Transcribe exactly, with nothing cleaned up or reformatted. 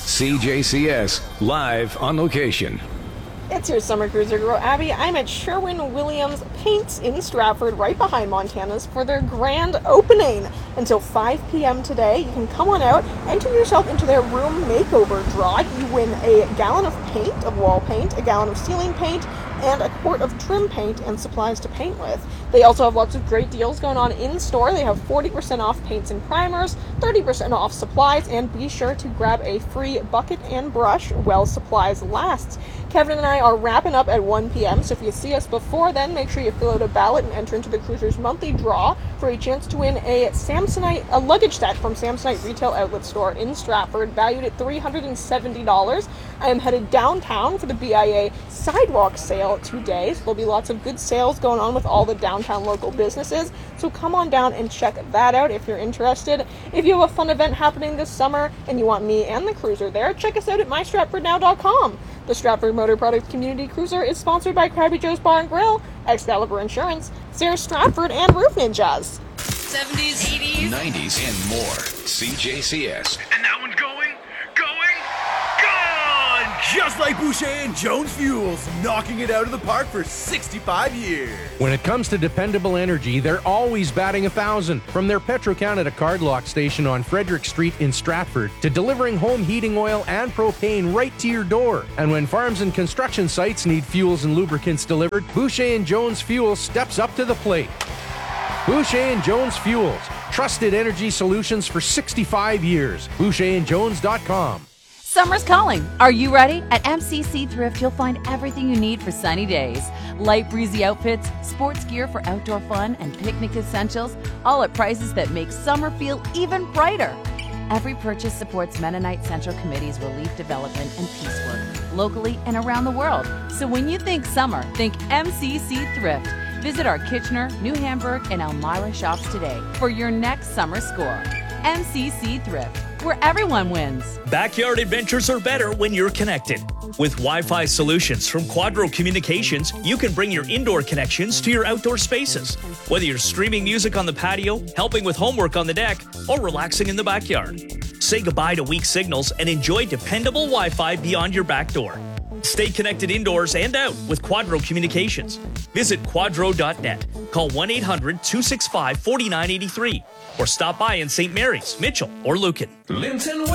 C J C S, live on location. It's your summer cruiser girl, Abby. I'm at Sherwin-Williams Paints in Stratford, right behind Montana's, for their grand opening. Until five p.m. today, you can come on out, enter yourself into their room makeover draw. You win a gallon of paint, of wall paint, a gallon of ceiling paint, and a quart of trim paint and supplies to paint with. They also have lots of great deals going on in store. They have forty percent off paints and primers, thirty percent off supplies, and be sure to grab a free bucket and brush while supplies last. Kevin and I are wrapping up at one p.m., so if you see us before then, make sure you fill out a ballot and enter into the Cruisers monthly draw for a chance to win a Samsonite, a luggage set from Samsonite Retail Outlet Store in Stratford, valued at three hundred seventy dollars. I am headed downtown for the B I A sidewalk sale today, so there'll be lots of good sales going on with all the downtown local businesses, so come on down and check that out if you're interested. If you have a fun event happening this summer and you want me and the Cruiser there, check us out at my stratford now dot com. The Stratford Motor Products Community Cruiser is sponsored by Krabby Joe's Bar and Grill, Excalibur Insurance, Sarah Stratford, and Roof Ninjas. seventies, eighties, nineties, and more. C J C S. And that one's going, going, gone! Just like Boucher and Jones Fuels, knocking it out of the park for sixty-five years. When it comes to dependable energy, they're always batting a thousand. From their Petro-Canada cardlock station on Frederick Street in Stratford to delivering home heating oil and propane right to your door. And when farms and construction sites need fuels and lubricants delivered, Boucher and Jones Fuels steps up to the plate. Boucher and Jones Fuels, trusted energy solutions for sixty-five years. Boucher and Jones dot com. Summer's calling. Are you ready? At M C C Thrift, you'll find everything you need for sunny days. Light breezy outfits, sports gear for outdoor fun, and picnic essentials, all at prices that make summer feel even brighter. Every purchase supports Mennonite Central Committee's relief development and peace work, locally and around the world. So when you think summer, think M C C Thrift. Visit our Kitchener, New Hamburg, and Elmira shops today for your next summer score. M C C Thrift, where everyone wins. Backyard adventures are better when you're connected. With Wi-Fi solutions from Quadro Communications, you can bring your indoor connections to your outdoor spaces. Whether you're streaming music on the patio, helping with homework on the deck, or relaxing in the backyard. Say goodbye to weak signals and enjoy dependable Wi-Fi beyond your back door. Stay connected indoors and out with Quadro Communications. Visit quadro dot net. Call one eight hundred two six five four nine eight three or stop by in Saint Mary's, Mitchell, or Lucan. Linton